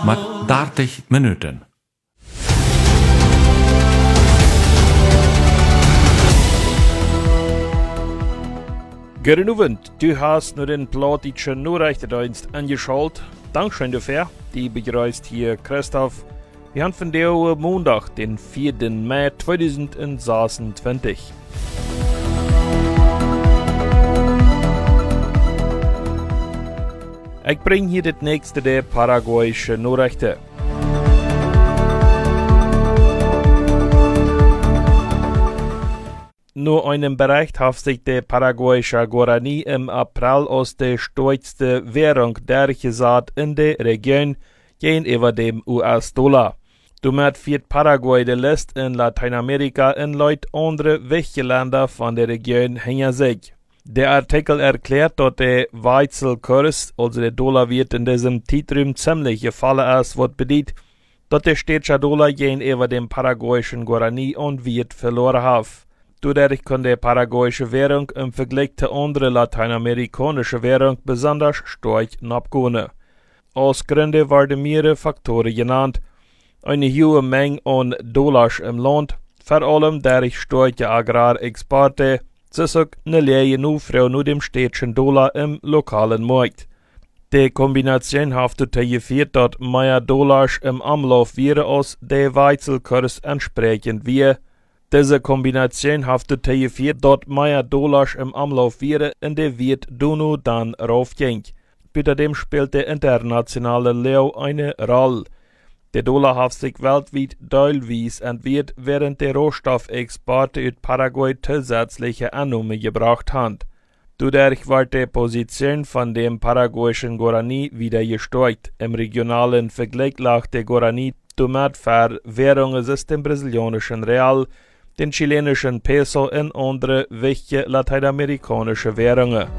mit 30 Minuten. Guten Abend, du hast nur den politischen Nachrichtendienst angeschaut. Dankeschön dafür. Die begrüßt hier Christoph. Wir haben von der Montag, den 4. Mai 2026. Ich bringe hier das nächste der paraguayische Nachrichten. Nur einem Bericht hat sich der paraguayische Guarani im April aus der stärksten Währung durchgesetzt in der Region gegenüber dem US-Dollar. Damit führt Paraguay die Liste in Lateinamerika in Leute andere wichtige Länder von der Region hinter sich. Der Artikel erklärt, dass der Wechselkurs, also der Dollarwert in diesem Zeitraum ziemlich gefallen ist, was bedeutet, dass der städtische Dollar gegenüber dem paraguayischen Guarani an Wert verloren hat. Dadurch kann die paraguayische Währung im Vergleich zu anderen lateinamerikanischen Währungen besonders stark abgehen. Aus Gründen werden mehrere Faktoren genannt. Eine hohe Menge an Dollars im Land, vor allem durch starke Agrarexporte, ist auch eine leere Nachfrage nach dem städtischen Dollar im lokalen Markt. Die Kombination hat dazu geführt, dass mehr Dollars im Umlauf wären als der Wechselkurs entsprechend wäre. Diese Kombination hat dazu geführt, dass mehr Dollars im Umlauf wären und der Wert dann raufging. Bei dem spielt der internationale Leu eine Rolle. Der Dollar hat sich weltweit teilweise entwickelt, während der Rohstoffexporte aus Paraguay zusätzliche Einnahmen gebracht haben. Dadurch wird die Position von dem paraguayischen Guarani wieder gestärkt. Im regionalen Vergleich lag der Guarani damit für Währungen dem brasilianischen Real, den chilenischen Peso und andere wichtige lateinamerikanische Währungen.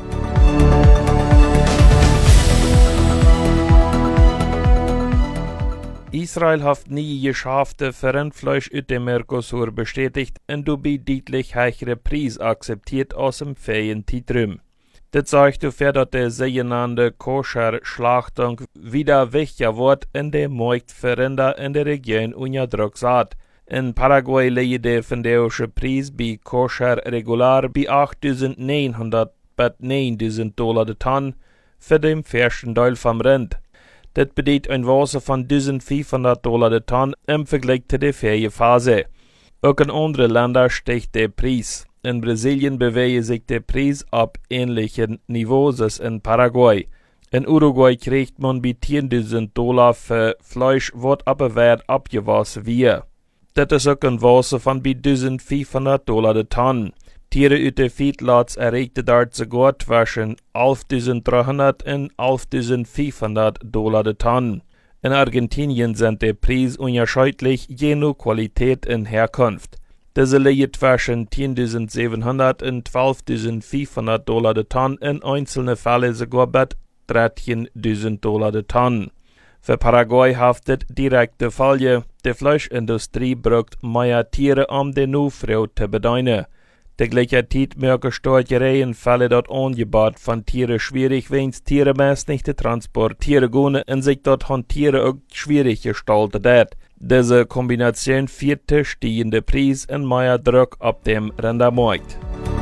Israel hat nie geschafft, Rindfleisch aus dem Mercosur bestätigt und dabei deutlich höhere Preise akzeptiert als im Ferienzeitraum. Das zeigt dafür, dass die sogenannte Koscher-Schlachtung wieder wichtiger wird und der Markt für Rinder in der Region unter Druck setzt. In Paraguay liegt der vendeurische Preis bei Koscher regular bei $8.900 bis $9.000 de Tonne für den ersten Teil vom Rind. Das bedeutet ein Wasser von $1.500 de Tonne im Vergleich zu der Ferienphase. Auch in anderen Ländern steigt der Preis. In Brasilien bewegt sich der Preis auf ähnlichem Niveau als in Paraguay. In Uruguay kriegt man bei $10.000 für Fleisch, was aber Wert abgewaschen wird. Das ist auch ein Wasser von bei $1.500 de Tonne. Tiere aus der Feedlots erregte dort sogar zwischen $11.300 und $11.500 de Tonne. In Argentinien sind die Preise unterschiedlich je nach Qualität und Herkunft. Diese liegen zwischen $10.700 und $12.500 de Tonne, in einzelnen Fällen sogar bis $13.000 de Tonne. Für Paraguay haftet direkte Folge. Die Fleischindustrie braucht mehr Tiere, um die Nachfrage zu bedienen. Der gleichzeitig merken starke Regenfälle dort angebaut von Tieren schwierig, wenn Tiere meist nicht zu transportieren gehen und sich dort von Tieren auch schwierig gestaltet wird. Diese Kombination führt zu steigenden Preisen und mehr Druck auf dem Rindermarkt.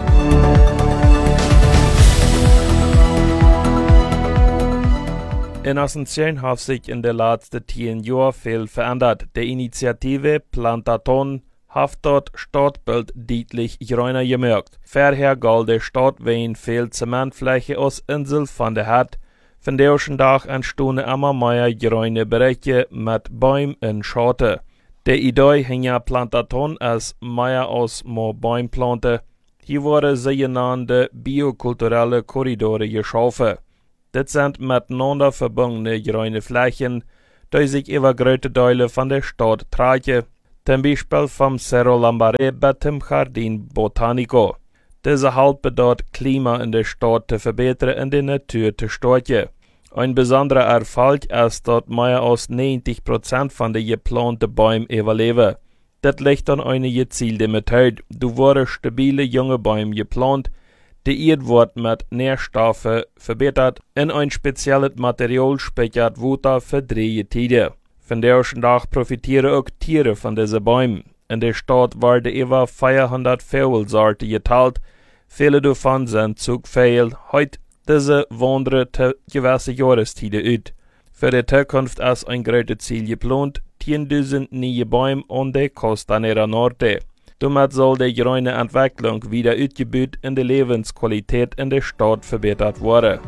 In Asunción hat sich in den letzten 10 Jahren viel verändert. Die Initiative Plantaton hat dort Stadtbild deutlich grüner gemerkt. Vorher galt die Stadt wie viel Zementfläche aus Insel von der Stadt. Von der Tag entstanden immer mehr grüne Bereiche mit Bäumen und Schatten. Die Idee hinter Plantaton ist mehr als mehr Bäumplanten. Hier wurden sogenannte biokulturelle Korridore geschaffen. Das sind miteinander verbundene grüne Flächen, die sich über große Teile von der Stadt tragen, zum Beispiel vom Cerro Lambaré bis zum Jardín Botánico. Diese helfen dort, Klima in der Stadt zu verbessern und die Natur zu stärken. Ein besonderer Erfolg ist, dass mehr als 90% von den geplanten Bäumen überleben. Das liegt an einer gezielten Methode. Du wurden stabile junge Bäume geplant, Die Erde wird mit Nährstoffen verbessert und ein spezielles Material speichert Wasser für 3 Tiden. Von der ersten Tag profitieren auch Tiere von diesen Bäumen. In der Stadt werden über 400 Vogelsorten geteilt. Viele davon sind zugfähig. Heute diese wandern zu gewissen Jahrestiden aus. Für die Zukunft ist ein großes Ziel geplant, 10.000 neue Bäume an der Costanera Norte. Damit soll die grüne Entwicklung wieder ausgebaut und die Lebensqualität in der Stadt verbessert werden.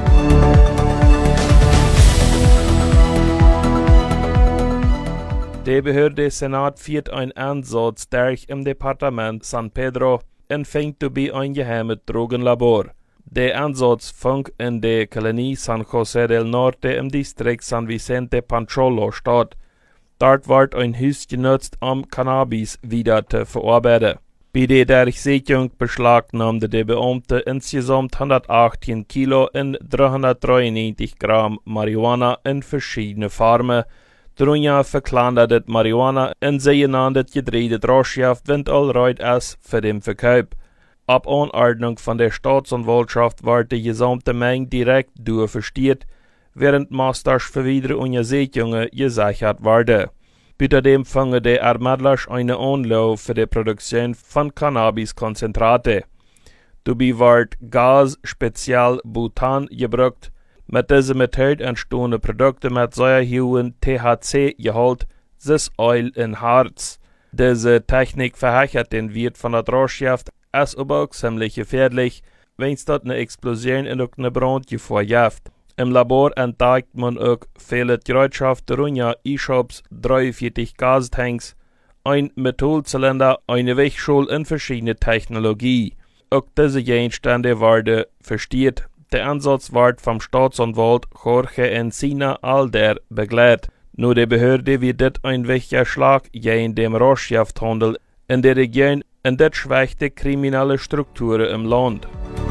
Der Behörde Senat führt einen Einsatz durch im Departement San Pedro und fängt dabei ein geheimes Drogenlabor. Der Einsatz fängt in der Kolonie San José del Norte im Distrikt San Vicente Pancholo statt. Dort wird ein Haus genutzt, um Cannabis wieder zu verarbeiten. Bei der Durchsuchung beschlagnahmte der Beamte insgesamt 118 Kilo und 393 Gramm Marihuana in verschiedenen Farben. Darunter verkleidet Marihuana in sogenannte gedrehte Droschschaft, wenn allreit ist für den Verkauf. Ab Anordnung von der Staatsanwaltschaft wird die gesamte Menge direkt durchverstiert, während Masters für weitere Untersuchungen gesichert werden. Außerdem fangen die Ermittler eine Anlage für die Produktion von Cannabiskonzentrate. Dabei wird Gas, speziell Butan, gebraucht. Mit dieser Methode entstehen Produkte mit sehr hohem THC-Gehalt, das Öl in Harz. Diese Technik verhindert den Wirt von der Droschschaft, ist aber auch ziemlich gefährlich, wenn es dort eine Explosion und auch eine Brandgefahr gibt. Im Labor entdeckt man auch viele Gerätschaften, darunter E-Shops, 43 Gastanks, ein Metallzylinder, eine Wegschule und verschiedene Technologie. Auch diese Gegenstände werden verstiert. Der Einsatz wird vom Staatsanwalt Jorge Encina Alder begleitet. Nur die Behörde wird das ein wichtiger Schlag gegen den Rauschgifthandel in der Region und das schwächt die kriminelle Strukturen im Land.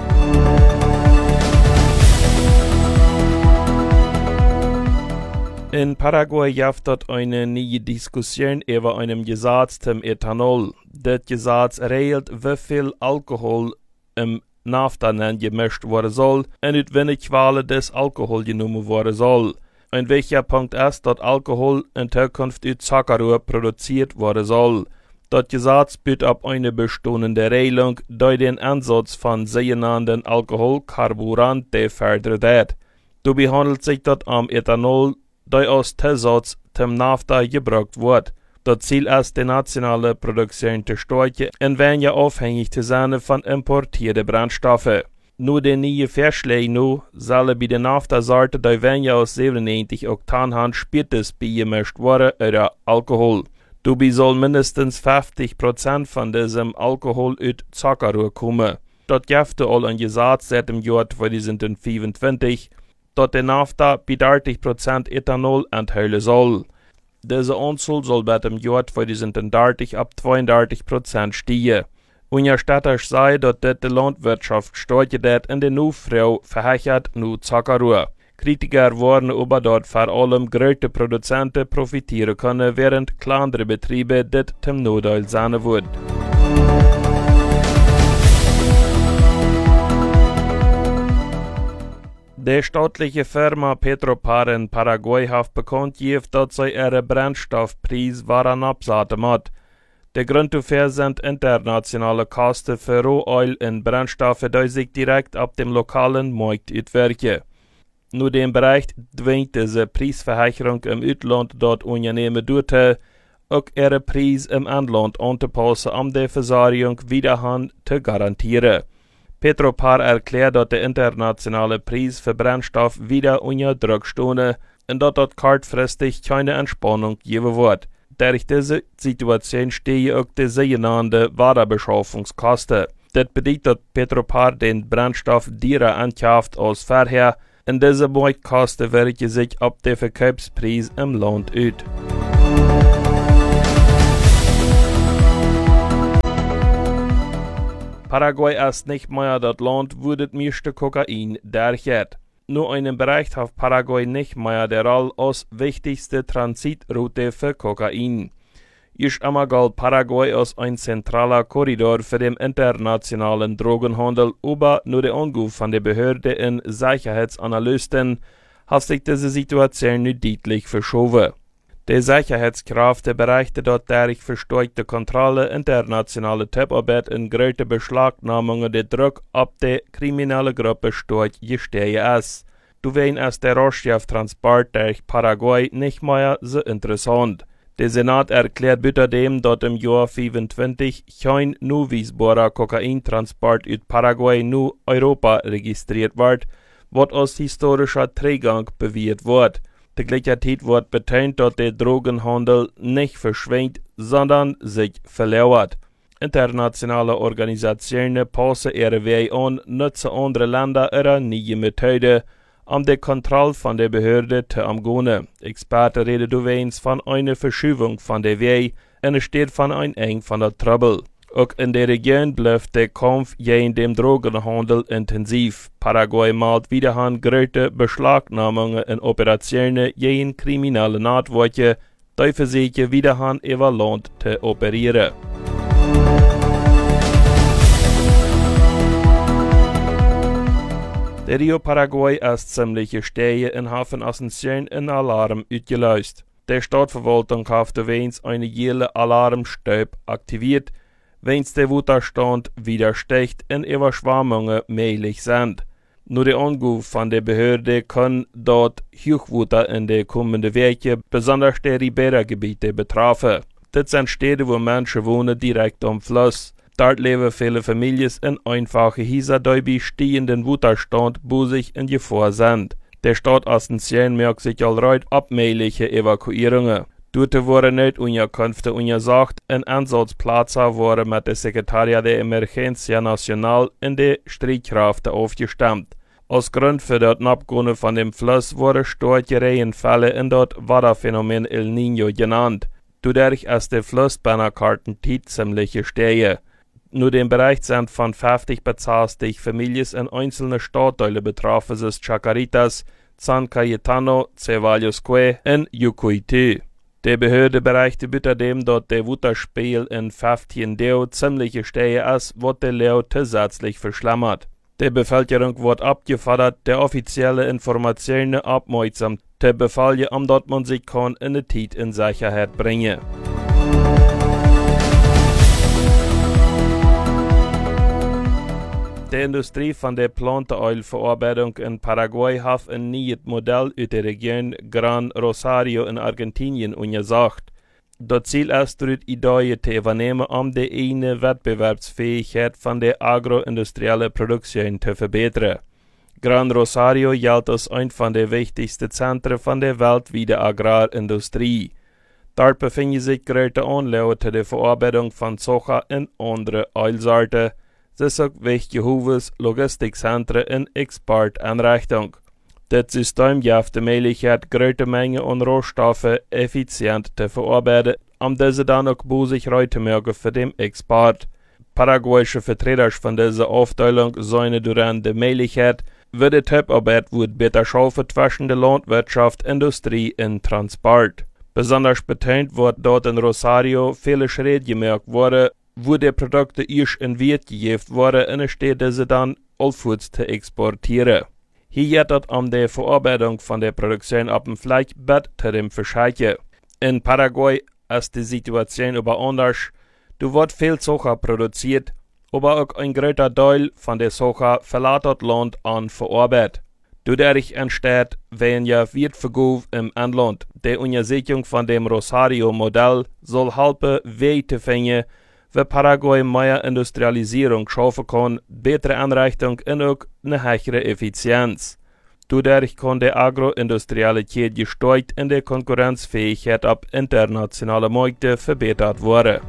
In Paraguay gibt es eine neue Diskussion über einem Gesetz zum Ethanol. Das Gesetz regelt, wie viel Alkohol im Nafta gemischt werden soll und mit welchen Quellen das Alkohol genommen werden soll. Ein wichtiger Punkt ist, dass Alkohol in Zukunft aus Zuckerrohr produziert werden soll. Das Gesetz bietet ab eine bestehende Regelung, die den Einsatz von sogenannten Alkoholkarburanten fördert. Dabei handelt es sich um Ethanol, der als Zusatz zum Nafta gebraucht wird. Das Ziel ist, die nationale Produktion zu stärken und weniger abhängig zu sein von importierten Brennstoffen. Nur die neuen Vorschläge sollen bei den Nafta-Sorten, die weniger als 97 Oktan haben, spätestens beigemischt werden oder Alkohol. Dabei soll mindestens 50% von diesem Alkohol aus Zuckerrohr kommen. Das gibt all ein Gesetz seit dem Jahr 2025, dass der Nafta bei 30% Ethanol enthalten soll. Diese Anzahl soll bei dem Jahr 2030 ab 32% steigen. Unterstützt sei, dass die Landwirtschaft steigert und die Nachfrage verhindert nur Zuckerrohr. Kritiker warnen aber, dass vor allem große Produzenten profitieren können, während kleinere Betriebe das zum Nachteil sein wird. Die staatliche Firma Petropar in Paraguay hat bekannt gegeben, dass sie ihren Brennstoffpreis absetzen hat. Der Grund dafür sind internationale Kosten für Rohöl und Brennstoffe, die sich direkt ab dem lokalen Markt auswirken. Nur dem Bereich zwingt diese Preisverhöherung im Ausland dort Unternehmen durch, auch ihre Preise im Inland anzupassen, um die Versorgung wiederhand zu garantieren. Petropar erklärt, dass der internationale Preis für Brennstoff wieder unter Druck steht und dass dort kurzfristig keine Entspannung geben wird. Durch diese Situation stehen auch die sogenannten Weiterbeschaffungskosten. Das bedeutet, dass Petropar den Brennstoff teurer einkauft als vorher, und diese Marktkosten wirken sich ab den Verkaufspreis im Land aus. Paraguay ist nicht mehr das Land, wo das meiste Kokain durchgeht. Nur einem Bereich hat Paraguay nicht mehr der Rolle als wichtigste Transitroute für Kokain. ist einmal Paraguay als ein zentraler Korridor für den internationalen Drogenhandel, aber nur der Anruf von der Behörde und Sicherheitsanalysten hat sich diese Situation nicht deutlich verschoben. Die Sicherheitskräfte bereichten dort durch verstärkte Kontrolle, internationale Tipparbeit und große Beschlagnahmungen der Druck auf die kriminelle Gruppe stark gestiegen ist. Deswegen ist der Rohstofftransport durch Paraguay nicht mehr so interessant. Der Senat erklärt außerdem, dass im Jahr 2025 kein nachweisbarer Kokaintransport aus Paraguay nach Europa registriert wird, was als historischer Trägung bewährt wird. Gleichzeitig wird betont, dass der Drogenhandel nicht verschwindet, sondern sich verlauert. Internationale Organisationen passen ihre Wege an, nutzen andere Länder ihre neue Methoden, um die Kontrolle von der Behörde zu umgehen. Experten reden übrigens von einer Verschiebung von der Wege und steht von einem Eng von der Trouble. Auch in der Region bleibt der Kampf gegen den Drogenhandel intensiv. Paraguay macht wiederum große Beschlagnahmungen und Operationen gegen kriminelle Netzwerke, die versuchen wiederum über Land zu operieren. Der Rio Paraguay ist ziemlich gestiegen und hat von Asunción einen Alarm ausgelöst. Der Stadtverwaltung hat übrigens eine jährliche Alarmstab aktiviert, wenn der Wutterstand widersteigt und Überschwemmungen möglich sind. Nur der Anruf von der Behörde kann dort Hochwasser in den kommenden Wochen, besonders die Ribera-Gebiete, betreffen. Das sind Städte, wo Menschen wohnen direkt am Fluss. Dort leben viele Familien in einfachen Häusern, die bei steigenden Wutterstand busig in Gefahr sind. Der Stadt Asunción merkt sich allreits ab mögliche Evakuierungen. Dort wurden nicht Unterkünfte untersucht und Einsatzplätze wurden mit dem Sekretariat der Emergencia Nacional in die Streitkräfte aufgestimmt. Als Grund für das Abgehen von dem Fluss wurden starke Regenfälle in das Wetterphänomen El Niño genannt. Dadurch ist der Fluss bei einer Kartenzeit ziemlich gestiegen. Nur dem Bereich sind von 50 bis 60 Familien in einzelnen Stadtteilen betroffen, sind Chacaritas, San Cayetano, Cevallos-Cue und Yucuaytú. Die Behörde berichtet außerdem, dass der Wutterspiegel in 15 Deo ziemlich gestiegen ist, was die Lage zusätzlich verschlimmert. Die Bevölkerung wird abgefordert, die offizielle Informationen aufmerksam zu befolgen, dass man sich in der Zeit in Sicherheit bringen kann. Die Industrie von der Plantenölverarbeitung in Paraguay hat ein neues Modell aus der Region Gran Rosario in Argentinien untersucht. Das Ziel ist, durch Ideen zu übernehmen, um die eigene Wettbewerbsfähigkeit von der agroindustriellen Produktion zu verbessern. Gran Rosario gilt als ein von den wichtigsten Zentren von der weltweiten Agrarindustrie. Dort befinden sich große Anlagen zur Verarbeitung von Soja und anderen Ölsorten. Das ist auch wichtige Hubes, Logistikzentren und Exporteinrichtungen. Das System gibt die Möglichkeit, große Mengen an Rohstoffen effizient zu verarbeiten, um diese dann auch busig mögen für den Export. Paraguayische Vertreter von dieser Aufteilung sehen daran die Möglichkeit, wie die Tipparbeit wird besser schaffen zwischen der Landwirtschaft, Industrie und Transport. Besonders betont wird dort in Rosario viele Schritte gemerkt worden, wo die Produkte erst in Wert gegeben wurden und steht diese dann allfort zu exportieren. Hier geht es um die Verarbeitung von der Produktion auf dem Fleisch bis zu dem Verschicken. In Paraguay ist die Situation aber anders. Da wird viel Soja produziert, aber auch ein großer Teil von der Soja verlässt das Land unverarbeitet. Dadurch entsteht weniger Wertverkauf im Inland. Die Untersuchung von dem Rosario-Modell soll helfen, Wege zu finden, wie Paraguay mehr Industrialisierung schaffen kann, bessere Einrichtung und auch eine höhere Effizienz. Dadurch kann die Agroindustrialität gesteuert und die Konkurrenzfähigkeit auf internationalen Märkten verbessert werden.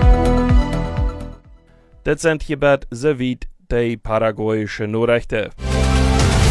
Das sind hierbei soweit die paraguayischen Nachrichten.